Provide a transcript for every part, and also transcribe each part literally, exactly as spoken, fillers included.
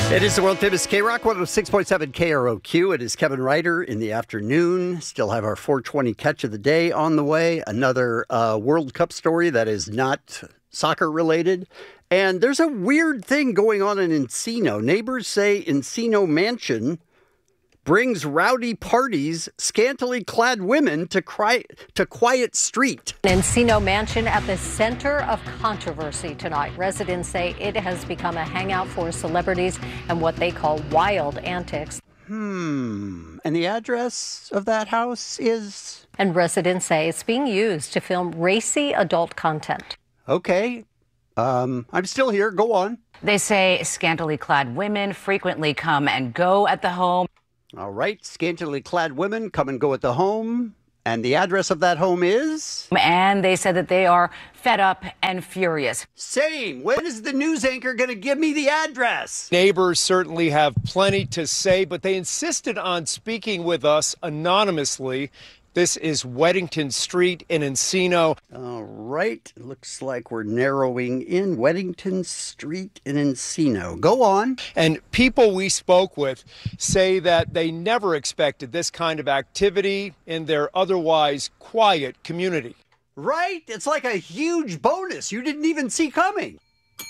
It is the world famous K-Rock one oh six point seven K R O Q. It is Kevin Ryder in the afternoon. Still have our four twenty catch of the day on the way. Another uh, World Cup story that is not soccer related. And there's a weird thing going on in Encino. Neighbors say Encino Mansion brings rowdy parties, scantily clad women to, cry, to Quiet Street. Encino Mansion at the center of controversy tonight. Residents say it has become a hangout for celebrities and what they call wild antics. Hmm. And the address of that house is? And residents say it's being used to film racy adult content. Okay. Um, I'm still here. Go on. They say scantily clad women frequently come and go at the home. All right. Scantily clad women come and go at the home. And the address of that home is? And they said that they are fed up and furious. Same. When is the news anchor going to give me the address? Neighbors certainly have plenty to say, but they insisted on speaking with us anonymously. This is Weddington Street in Encino. All right. Looks like we're narrowing in Weddington Street in Encino. Go on. And people we spoke with say that they never expected this kind of activity in their otherwise quiet community. Right? It's like a huge bonus you didn't even see coming.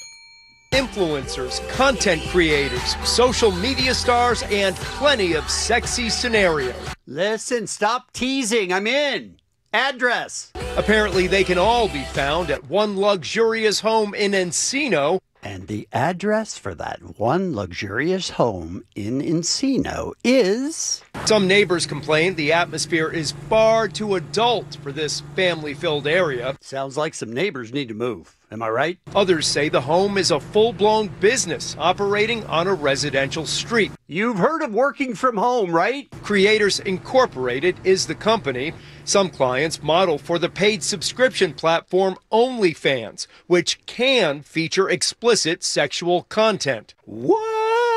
Influencers, content creators, social media stars, and plenty of sexy scenarios. Listen, stop teasing. I'm in. Address. Apparently, they can all be found at one luxurious home in Encino. And the address for that one luxurious home in Encino is? Some neighbors complain the atmosphere is far too adult for this family-filled area. Sounds like some neighbors need to move. Am I right? Others say the home is a full-blown business operating on a residential street. You've heard of working from home, right? Creators Incorporated is the company. Some clients model for the paid subscription platform OnlyFans, which can feature explicit sexual content. What?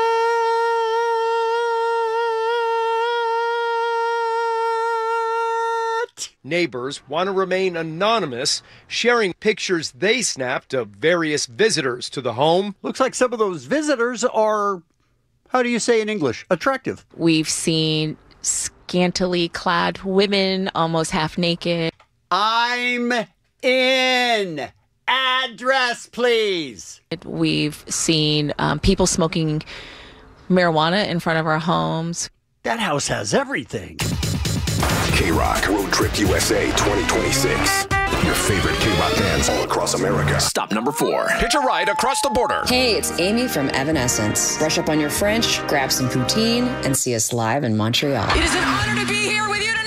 Neighbors want to remain anonymous, sharing pictures they snapped of various visitors to the home. Looks like some of those visitors are, how do you say in English, attractive. We've seen scantily clad women, almost half naked. I'm in. Address, please. We've seen um, people smoking marijuana in front of our homes. That house has everything. K-Rock Road Trip U S A twenty twenty-six. Your favorite K-Rock bands all across America. Stop number four. Hitch a ride across the border. Hey, it's Amy from Evanescence. Brush up on your French, grab some poutine, and see us live in Montreal. It is an honor to be here with you tonight.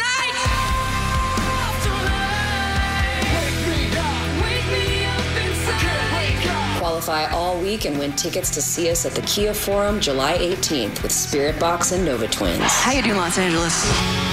Qualify all week and win tickets to see us at the Kia Forum July eighteenth with Spirit Box and Nova Twins. How you doing, Los Angeles?